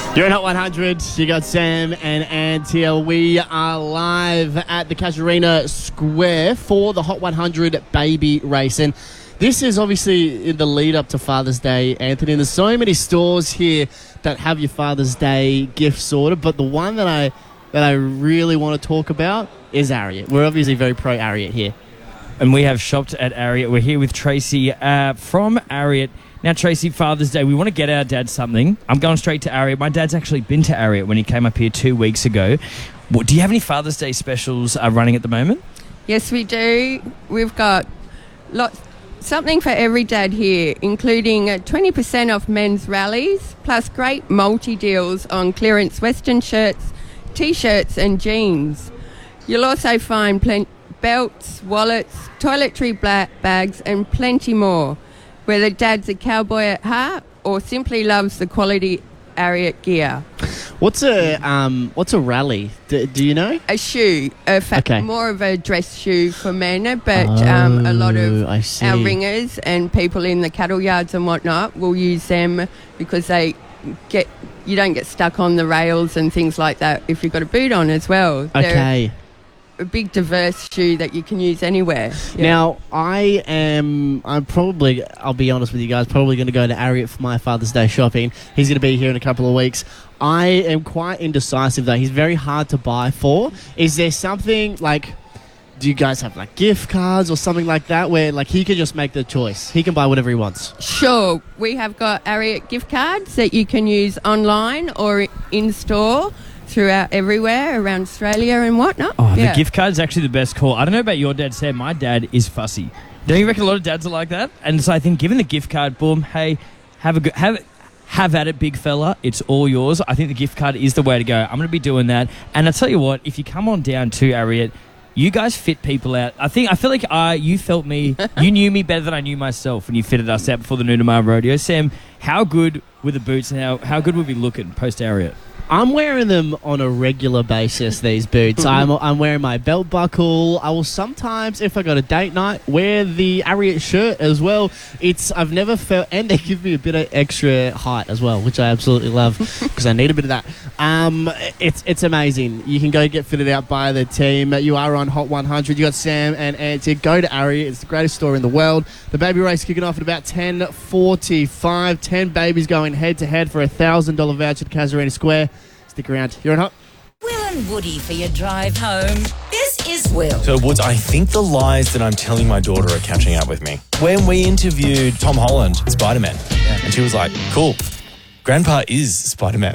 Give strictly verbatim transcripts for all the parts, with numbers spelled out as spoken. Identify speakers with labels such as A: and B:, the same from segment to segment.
A: You're in Hot one hundred. You got Sam and Antia. We are live at the Casuarina Square for the Hot one hundred baby race. And this is obviously in the lead up to Father's Day, Anthony. And there's so many stores here that have your Father's Day gift sorted. But the one that I that I really want to talk about is Ariat. We're obviously very pro Ariat here.
B: And we have shopped at Ariat. We're here with Tracy uh, from Ariat. Now, Tracy, Father's Day, we want to get our dad something. I'm going straight to Ariat. My dad's actually been to Ariat when he came up here two weeks ago. What, do you have any Father's Day specials uh, running at the moment?
C: Yes, we do. We've got lots, something for every dad here, including uh, twenty percent off men's rallies, plus great multi-deals on clearance Western shirts, T-shirts and jeans. You'll also find plen- belts, wallets, toiletry bla- bags and plenty more. Whether dad's a cowboy at heart or simply loves the quality Ariat gear.
A: What's a um? What's a rally? Do, do you know?
C: A shoe, a fa-
A: okay.
C: more of a dress shoe for men, but oh, um, a lot of our ringers and people in the cattle yards and whatnot will use them because they get you don't get stuck on the rails and things like that if you've got a boot on as well.
A: Okay.
C: They're a big diverse shoe that you can use anywhere. Yeah.
A: Now, I am, I'm probably, I'll be honest with you guys, probably going to go to Ariat for my Father's Day shopping. He's going to be here in a couple of weeks. I am quite indecisive though. He's very hard to buy for. Is there something like, do you guys have like gift cards or something like that where like he can just make the choice? He can buy whatever he wants.
C: Sure. We have got Ariat gift cards that you can use online or in store throughout everywhere around Australia and whatnot.
B: Oh,
C: yeah.
B: The gift card is actually the best call. I don't know about your dad, Sam. My dad is fussy. Don't you reckon a lot of dads are like that? And so I think given the gift card, boom, hey, have a good, have have at it, big fella. It's all yours. I think the gift card is the way to go. I'm going to be doing that. And I tell you what, if you come on down to Ariat, you guys fit people out. I think I feel like I you felt me. You knew me better than I knew myself when you fitted us out before the Noonamar Rodeo. Sam, how good were the boots and how, how good were we looking post Ariat?
A: I'm wearing them on a regular basis, these boots. I'm I'm wearing my belt buckle. I will sometimes, if I got a date night, wear the Ariat shirt as well. It's I've never felt, and they give me a bit of extra height as well, which I absolutely love because I need a bit of that. Um, it's it's amazing. You can go get fitted out by the team. You are on Hot one hundred. You got Sam and Antia. Go to Ariat. It's the greatest store in the world. The baby race kicking off at about ten forty-five. ten babies going head to head for a one thousand dollars voucher to Casuarina Square. Stick around. You're on Hot.
D: Will and Woody for your drive home. This is Will.
E: So, Woods, I think the lies that I'm telling my daughter are catching up with me. When we interviewed Tom Holland, Spider-Man, yeah. and she was like, cool, Grandpa is Spider-Man.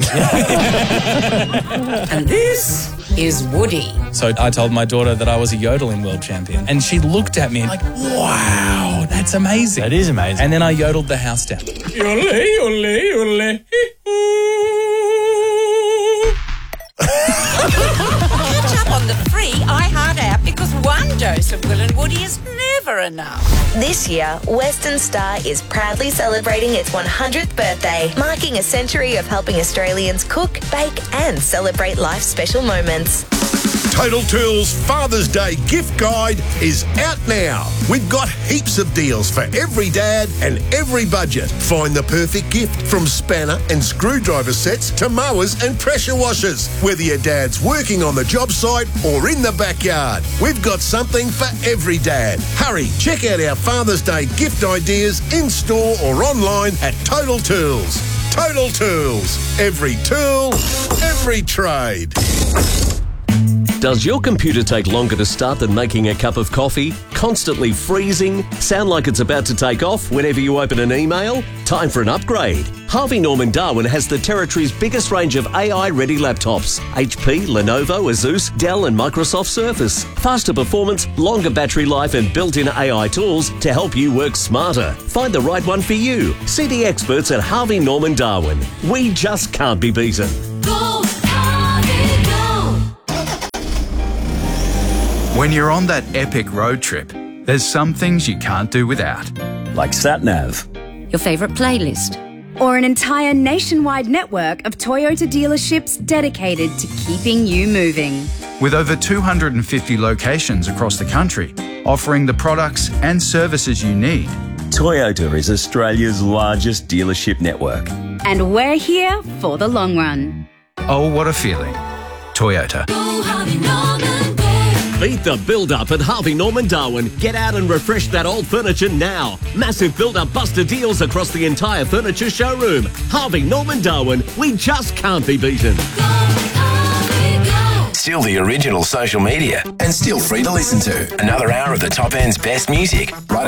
D: And this is Woody.
E: So I told my daughter that I was a yodeling world champion. And she looked at me like, wow, that's amazing. That is amazing. And then I yodeled the house down. Yodel, yodel, yodel.
D: Catch up on the free iHeart app because one dose of Will and Woody is never enough.
F: This year, Western Star is proudly celebrating its one hundredth birthday, marking a century of helping Australians cook, bake and celebrate life's special moments.
G: Total Tools Father's Day gift guide is out now. We've got heaps of deals for every dad and every budget. Find the perfect gift from spanner and screwdriver sets to mowers and pressure washers. Whether your dad's working on the job site or in the backyard, we've got something for every dad. Hurry, check out our Father's Day gift ideas in store or online at Total Tools. Total Tools. Every tool, every trade.
H: Does your computer take longer to start than making a cup of coffee? Constantly freezing? Sound like it's about to take off whenever you open an email? Time for an upgrade. Harvey Norman Darwin has the territory's biggest range of A I-ready laptops. H P, Lenovo, Asus, Dell and Microsoft Surface. Faster performance, longer battery life and built-in A I tools to help you work smarter. Find the right one for you. See the experts at Harvey Norman Darwin. We just can't be beaten.
D: Go, Harvey, go!
I: When you're on that epic road trip, there's some things you can't do without.
J: Like SatNav.
K: Your favourite playlist.
L: Or an entire nationwide network of Toyota dealerships dedicated to keeping you moving.
I: With over two hundred fifty locations across the country, offering the products and services you need.
J: Toyota is Australia's largest dealership network.
L: And we're here for the long run.
I: Oh, what a feeling. Toyota.
H: Beat the build-up at Harvey Norman Darwin. Get out and refresh that old furniture now. Massive build-up buster deals across the entire furniture showroom. Harvey Norman Darwin, we just can't be beaten.
J: Still the original social media and still free to listen to. Another hour of the top end's best music right